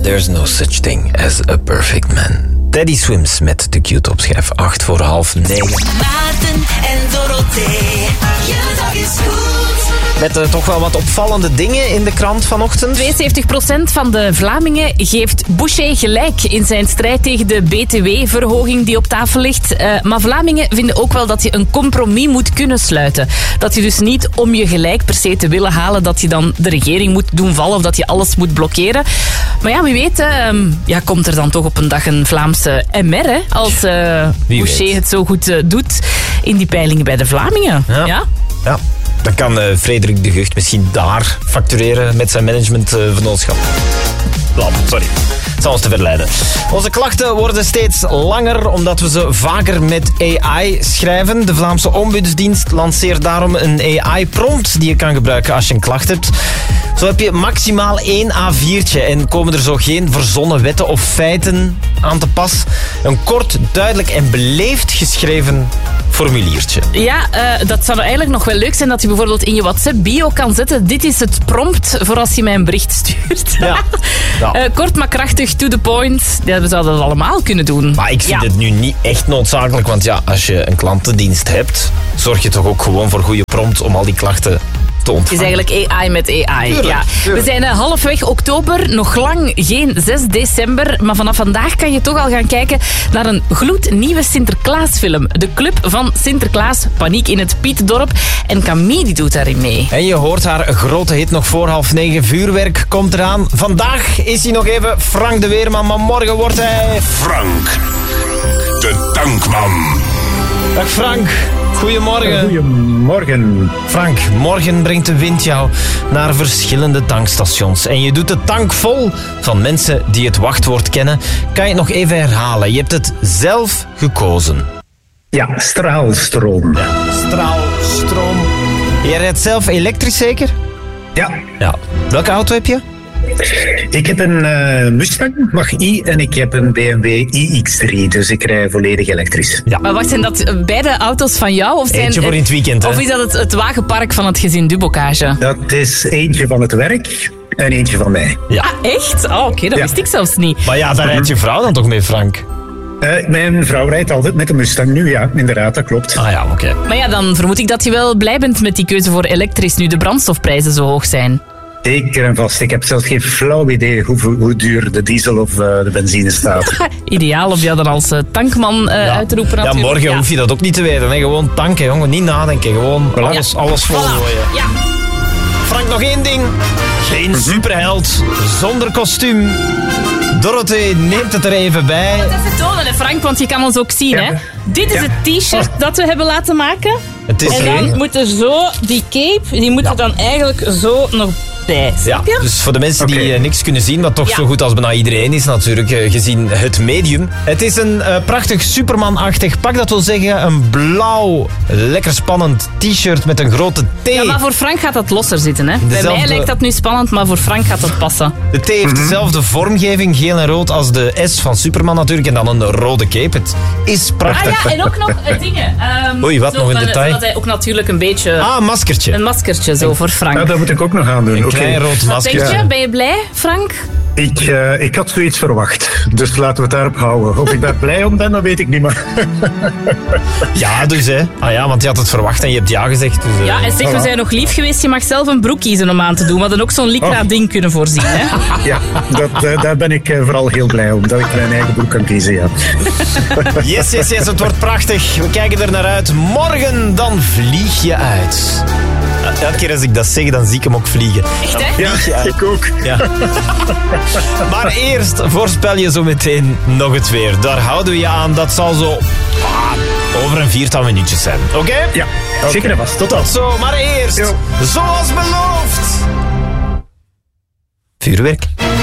There's no such thing as a perfect man. Teddy Swims met de Q-top schijf 8:08. Maarten en Dorothee, je dag is goed. Met toch wel wat opvallende dingen in de krant vanochtend. 72% van de Vlamingen geeft Boucher gelijk in zijn strijd tegen de BTW-verhoging die op tafel ligt. Maar Vlamingen vinden ook wel dat je een compromis moet kunnen sluiten. Dat je dus niet om je gelijk per se te willen halen, dat je dan de regering moet doen vallen of dat je alles moet blokkeren. Maar ja, wie weet, komt er dan toch op een dag een Vlaamse MR, hè, als Boucher het zo goed doet in die peilingen bij de Vlamingen. Ja. Dan kan Frederik de Gucht misschien daar factureren met zijn managementvernootschap. Sorry. Het zal ons te verleiden. Onze klachten worden steeds langer omdat we ze vaker met AI schrijven. De Vlaamse Ombudsdienst lanceert daarom een AI-prompt die je kan gebruiken als je een klacht hebt. Zo heb je maximaal 1 A4'tje en komen er zo geen verzonnen wetten of feiten aan te pas. Een kort, duidelijk en beleefd geschreven formuliertje. Ja, dat zou eigenlijk nog wel leuk zijn dat je bijvoorbeeld in je WhatsApp-bio kan zetten. Dit is het prompt voor als je mij een bericht stuurt. Ja. Kort maar krachtig, to the point. Ja, we zouden dat allemaal kunnen doen. Maar ik vind het nu niet echt noodzakelijk, want ja, als je een klantendienst hebt, zorg je toch ook gewoon voor goede prompt om al die klachten te ontvangen. Het is eigenlijk AI met AI. Tuurlijk. We zijn halfweg oktober, nog lang geen 6 december, maar vanaf vandaag kan je toch al gaan kijken naar een gloednieuwe Sinterklaasfilm. De Club van Sinterklaas, paniek in het Pietendorp. En Camille die doet daarin mee. En je hoort haar grote hit nog voor 8:30. Vuurwerk komt eraan. Vandaag is hij nog even Frank de Weerman, maar morgen wordt hij... Frank, de tankman. Dag Frank, goedemorgen. Goedemorgen. Frank, morgen brengt de wind jou naar verschillende tankstations. En je doet de tank vol van mensen die het wachtwoord kennen. Kan je het nog even herhalen? Je hebt het zelf gekozen. Ja, straalstroom. Straalstroom. Je rijdt zelf elektrisch zeker? Ja. Welke auto heb je? Ik heb een Mustang Mach-E en ik heb een BMW iX3, dus ik rij volledig elektrisch. Ja. Maar wacht, zijn dat beide auto's van jou? Of Eentje voor in het weekend, hè? Of is dat het wagenpark van het gezin Dubocage? Dat is eentje van het werk en eentje van mij. Ja. Ah, echt? Oh, oké, dat wist ik zelfs niet. Maar ja, daar rijdt je vrouw dan toch mee, Frank? Mijn vrouw rijdt altijd met de Mustang nu, ja, inderdaad, dat klopt. Ah ja, oké. Maar ja, dan vermoed ik dat je wel blij bent met die keuze voor elektrisch nu de brandstofprijzen zo hoog zijn. Zeker en vast. Ik heb zelfs geen flauw idee hoe duur de diesel of de benzine staat. Ideaal om jou dan als tankman uit te roepen natuurlijk. Ja, morgen hoef je dat ook niet te weten. Hè. Gewoon tanken, jongen. Niet nadenken. Gewoon alles volgooien. Ja. Frank, nog één ding. Geen superheld zonder kostuum. Dorothee neemt het er even bij. Even tonen, hè, Frank, want je kan ons ook zien. Hè? Dit is het t-shirt dat we hebben laten maken. Het is en dan moet er zo die cape, die moet er dan eigenlijk zo nog bij. Snap je? Dus voor de mensen die niks kunnen zien, wat toch zo goed als bijna iedereen is natuurlijk, gezien het medium. Het is een prachtig Superman-achtig pak. Dat wil zeggen een blauw, lekker spannend t-shirt met een grote T. Ja, maar voor Frank gaat dat losser zitten. Hè? Bij mij lijkt dat nu spannend, maar voor Frank gaat dat passen. De T heeft dezelfde vormgeving, geel en rood, als de S van Superman natuurlijk. En dan een rode cape. Het is prachtig. Ah ja, en ook nog dingen. Oei, wat nog in detail? Zodat hij ook natuurlijk een beetje... een maskertje. Een maskertje zo voor Frank. Ja, dat moet ik ook nog aan doen. Een klein rood Wat masker. denk je? Ben je blij, Frank? Ik had zoiets verwacht, dus laten we het daarop houden. Of ik daar blij om ben, dat weet ik niet meer. Ja, dus hè. Ah ja, want je had het verwacht en je hebt ja gezegd. Dus, Ja, en zeg, we zijn nog lief geweest. Je mag zelf een broek kiezen om aan te doen. We hadden ook zo'n lycra-ding kunnen voorzien. Hè? Ja, daar ben ik vooral heel blij om, dat ik mijn eigen broek kan kiezen, ja. Yes, het wordt prachtig. We kijken er naar uit. Morgen, dan vlieg je uit. Elke keer als ik dat zeg, dan zie ik hem ook vliegen. Echt, hè? Ja, ik ook. Ja. Maar eerst voorspel je zo meteen nog het weer. Daar houden we je aan. Dat zal zo over een 4-tal minuutjes zijn. Oké? Ja, zeker en vast. Tot dan. Tot zo, maar eerst, zoals beloofd, vuurwerk.